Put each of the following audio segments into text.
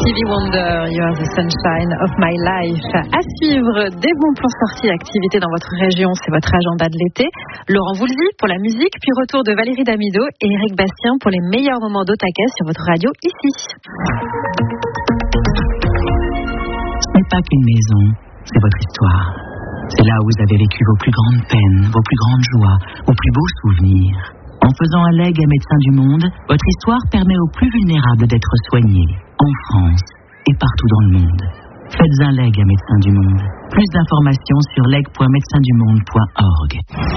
Stevie Wonder, You Are the Sunshine of My Life. À suivre, des bons plans sorties et activités dans votre région, c'est votre agenda de l'été. Laurent Voulzy pour la musique, puis retour de Valérie Damido et Eric Bastien pour les meilleurs moments d'Otaka sur votre radio ici. Ce n'est pas qu'une maison, c'est votre histoire. C'est là où vous avez vécu vos plus grandes peines, vos plus grandes joies, vos plus beaux souvenirs. En faisant un legs à Médecins du Monde, votre histoire permet aux plus vulnérables d'être soignés, en France et partout dans le monde. Faites un leg à Médecins du Monde. Plus d'informations sur leg.médecindumonde.org.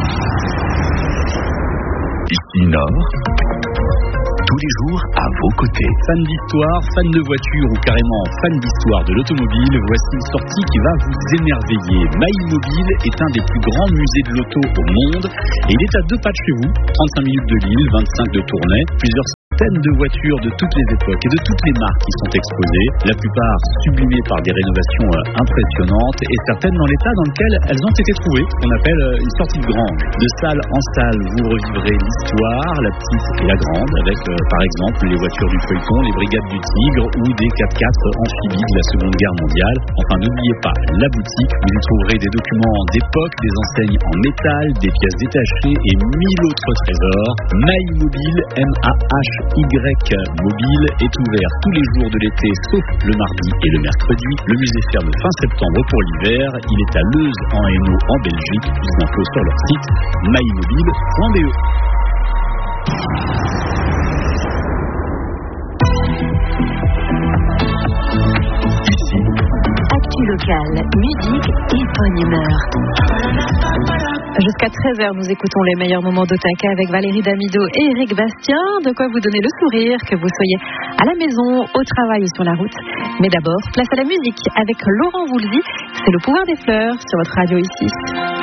Ici Nord, tous les jours à vos côtés. Fan d'histoire, fan de voiture ou carrément fan d'histoire de l'automobile, voici une sortie qui va vous émerveiller. MyMobile est un des plus grands musées de l'auto au monde et il est à 2 pas de chez vous, 35 minutes de Lille, 25 de Tournai, plusieurs centaines de voitures de toutes les époques et de toutes les marques qui sont exposées, la plupart sublimées par des rénovations impressionnantes et certaines dans l'état dans lequel elles ont été trouvées, qu'on appelle une sortie de grange. De salle en salle, vous revivrez l'histoire, la petite et la grande, avec par exemple les voitures du feuilleton, les brigades du Tigre ou des 4x4 amphibies de la Seconde Guerre mondiale. Enfin, n'oubliez pas la boutique, vous y trouverez des documents d'époque, des enseignes en métal, des pièces détachées et 1000 autres trésors. MyMobile, M-A-H Mobile est ouvert tous les jours de l'été sauf le mardi et le mercredi. Le musée ferme fin septembre pour l'hiver. Il est à Leuze en Hainaut en Belgique. Plus d'infos sur leur site mymobile.be. Ici, actu locale, musique et bonne humeur. Jusqu'à 13h, nous écoutons les meilleurs moments d'Otaka avec Valérie Damido et Eric Bastien. De quoi vous donner le sourire, que vous soyez à la maison, au travail ou sur la route. Mais d'abord, place à la musique avec Laurent Voulzy. C'est le pouvoir des fleurs sur votre radio ici.